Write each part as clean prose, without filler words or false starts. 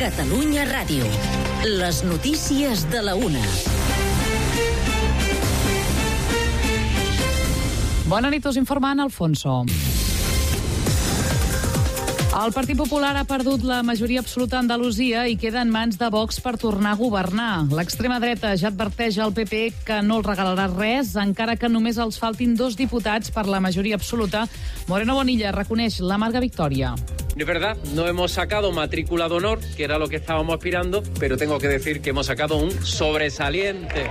Catalunya Ràdio. Les notícies de la 1. Bona nit, us informa Ana Alfonso. El Partit Popular ha perdut la majoria absoluta a Andalusia i queda en mans de Vox per tornar a governar. L'extrema dreta ja adverteix al PP que no els regalarà res, encara que només els faltin 2 diputats per la majoria absoluta. Moreno Bonilla reconeix l'amarga victòria. Es verdad, no hemos sacado matrícula de honor, que era lo que estábamos aspirando, pero tengo que decir que hemos sacado un sobresaliente.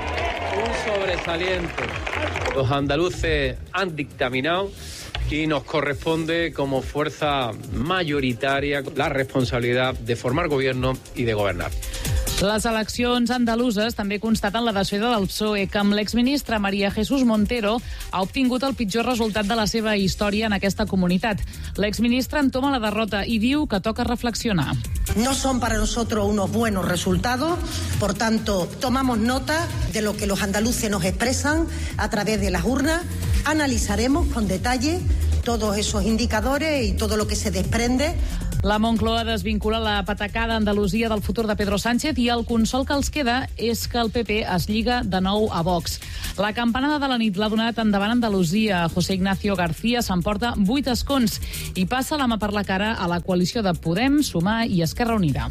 Los andaluces han dictaminado y nos corresponde como fuerza mayoritaria la responsabilidad de formar gobierno y de gobernar. Les eleccions andaluses també constaten la desfeta del PSOE, que amb l'exministre María Jesús Montero ha obtingut el pitjor resultat de la seva història en aquesta comunitat. L'exministre entoma la derrota i diu que toca reflexionar. No son para nosotros unos buenos resultados, por tanto, tomamos nota de lo que los andaluces nos expresan a través de las urnas, analizaremos con detalle todos esos indicadores y todo lo que se desprende. La Moncloa desvincula la patacada a Andalusia del futur de Pedro Sánchez i el consol que els queda és que el PP es lliga de nou a Vox. La campanada de la nit l'ha donat endavant Andalusia. José Ignacio García s'emporta 8 escons i passa la mà per la cara a la coalició de Podem, Sumar i Esquerra Unida.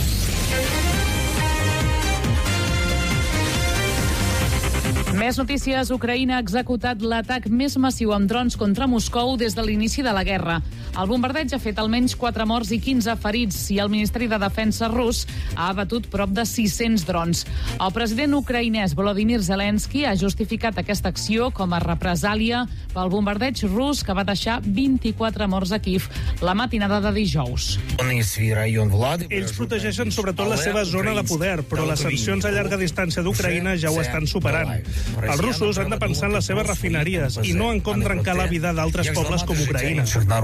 Més notícies. Ucraïna ha executat l'atac més massiu amb drons contra Moscou des de l'inici de la guerra. El bombardeig ha fet almenys 4 morts i 15 ferits i el Ministeri de Defensa rus ha abatut prop de 600 drons. El president ucraïnès Volodymyr Zelensky ha justificat aquesta acció com a represàlia pel bombardeig rus que va deixar 24 morts a Kíev la matinada de dijous. Ells protegeixen sobretot la seva zona de poder, però les sancions a llarga distància d'Ucraïna ja ho estan superant. Els russos han de pensar en les seves refineries i no en com trencar la vida d'altres pobles com Ucraïna.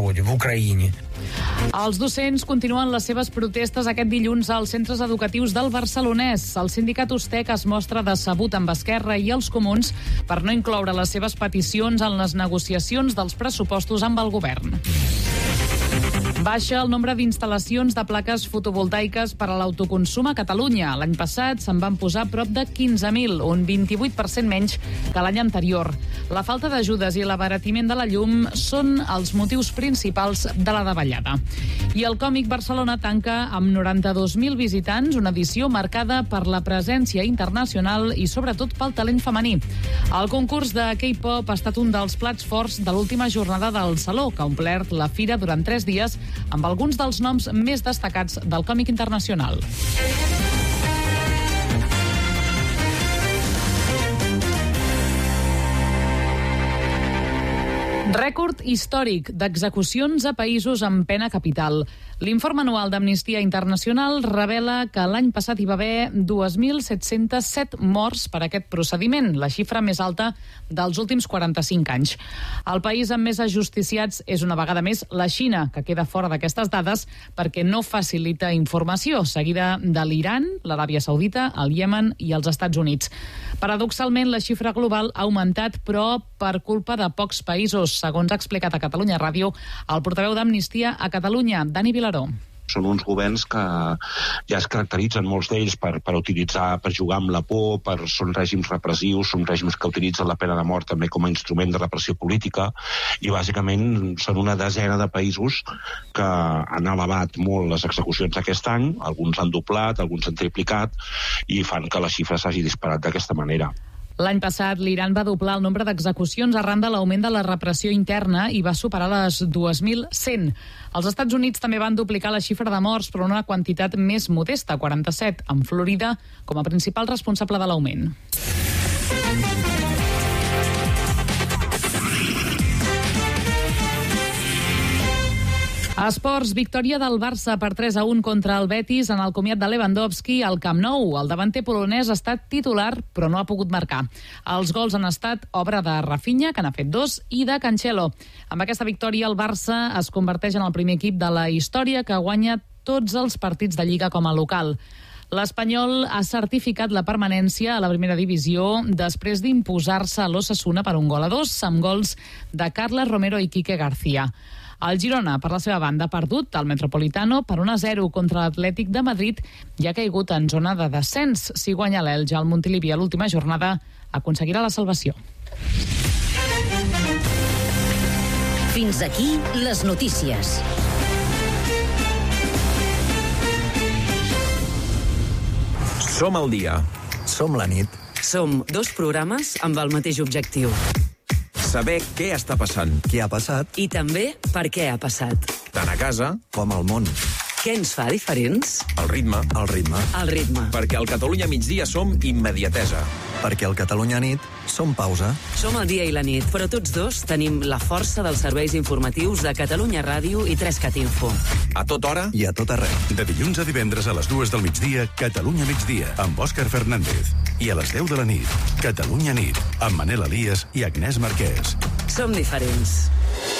Els docents continuen les seves protestes aquest dilluns als centres educatius del Barcelonès. El sindicat Ustec es mostra decebut amb Esquerra i els Comuns per no incloure les seves peticions en les negociacions dels pressupostos amb el govern. Baixa el nombre d'instal·lacions de plaques fotovoltaiques per a l'autoconsum a Catalunya. L'any passat se'n van posar prop de 15.000, un 28% menys que l'any anterior. La falta d'ajudes i l'abaratiment de la llum són els motius principals de la davallada. I el Còmic Barcelona tanca amb 92.000 visitants, una edició marcada per la presència internacional i sobretot pel talent femení. El concurs de K-pop ha estat un dels plats forts de l'última jornada del Saló, que ha omplert la fira durant 3 dies amb alguns dels noms més destacats del còmic internacional. Rècord històric d'execucions a països amb pena capital. L'informe anual d'Amnistia Internacional revela que l'any passat hi va haver 2.707 morts per aquest procediment, la xifra més alta dels últims 45 anys. El país amb més ajusticiats és una vegada més la Xina, que queda fora d'aquestes dades perquè no facilita informació, seguida de l'Iran, l'Aràbia Saudita, el Iemen i els Estats Units. Paradoxalment, la xifra global ha augmentat, però per culpa de pocs països, segons ha explicat a Catalunya Ràdio el portaveu d'Amnistia a Catalunya, Dani Vilaró. Són uns governs que ja es caracteritzen, molts d'ells, per utilitzar, per jugar amb la por, són règims repressius, són règims que utilitzen la pena de mort també com a instrument de repressió política i bàsicament són una desena de països que han elevat molt les execucions aquest any, alguns han doblat, alguns han triplicat i fan que la xifra s'hagi disparat d'aquesta manera. L'any passat, l'Iran va doblar el nombre d'execucions arran de l'augment de la repressió interna i va superar les 2.100. Els Estats Units també van duplicar la xifra de morts, però una quantitat més modesta, 47, amb Florida com a principal responsable de l'augment. Esports, victòria del Barça per 3-1 contra el Betis en el comiat de Lewandowski al Camp Nou. El davanter polonès ha estat titular, però no ha pogut marcar. Els gols han estat obra de Rafinha, que n'ha fet 2, i de Cancelo. Amb aquesta victòria, el Barça es converteix en el primer equip de la història que guanya tots els partits de Lliga com a local. L'Espanyol ha certificat la permanència a la primera divisió després d'imposar-se a l'Osasuna per 1-2 amb gols de Carles Romero i Quique García. El Girona, per la seva banda, ha perdut el Metropolitano per 1-0 contra l'Atlètic de Madrid i ha caigut en zona de descens. Si guanya l'Elge, el Montilivi a l'última jornada aconseguirà la salvació. Fins aquí les notícies. Som al dia. Som la nit. Som dos programes amb el mateix objectiu. Saber què està passant. Què ha passat? I també per què ha passat. Tant a casa com al món. Què ens fa diferents? El ritme. El ritme. El ritme. Perquè al Catalunya migdia som immediatesa. Perquè al Catalunya nit som pausa. Som el dia i la nit, però tots dos tenim la força dels serveis informatius de Catalunya Ràdio i 3cat Info. A tota hora i a tot arreu. De dilluns a divendres a les 2 del migdia, Catalunya migdia, amb Òscar Fernández. I a les 10 de la nit, Catalunya nit, amb Manel Elias i Agnès Marquès. Som diferents.